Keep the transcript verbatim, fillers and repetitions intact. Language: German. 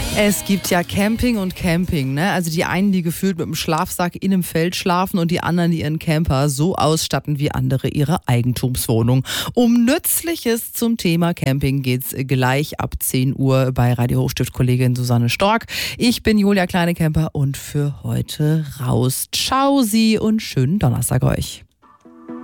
Es gibt ja Camping und Camping, ne? Also die einen, die gefühlt mit dem Schlafsack in einem Feld schlafen und die anderen, die ihren Camper so ausstatten wie andere ihre Eigentumswohnung. Um Nützliches zum Thema Camping geht's gleich ab zehn Uhr bei Radio Hochstift-Kollegin Susanne Stork. Ich bin Julia Kleinecamper und für heute raus. Ciao Sie und schönen Donnerstag euch.